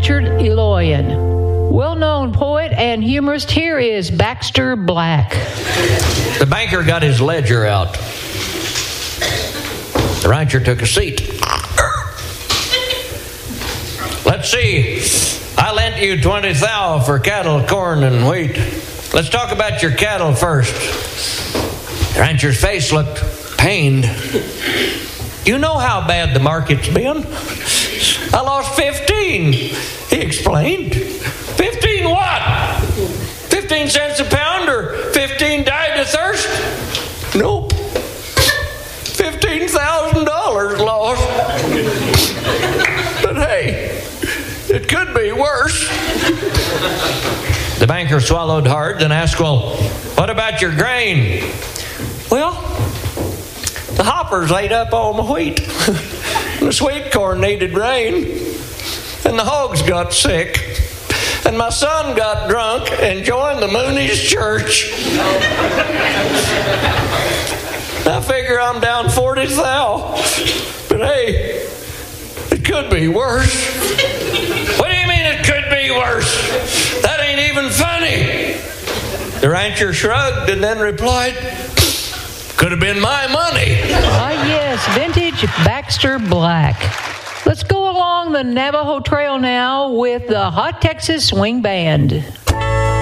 Richard Eloyan. Well-known poet and humorist, here is Baxter Black. The banker got his ledger out. The rancher took a seat. Let's see. I lent you 20 thou for cattle, corn, and wheat. Let's talk about your cattle first. The rancher's face looked pained. You know how bad the market's been. I lost 15, he explained. 15 what? 15 cents a pound or 15 died of thirst? Nope. $15,000 lost. But hey, it could be worse. The banker swallowed hard and asked, well, what about your grain? Well, the hoppers ate up all my wheat. The sweet corn needed rain. And the hogs got sick. And my son got drunk and joined the Mooney's church. I figure I'm down 40 thou. But hey, it could be worse. What do you mean it could be worse? That ain't even funny. The rancher shrugged and then replied, could have been my money. Ah, yes, vintage Baxter Black. Let's go along the Navajo Trail now with the Hot Texas Swing Band.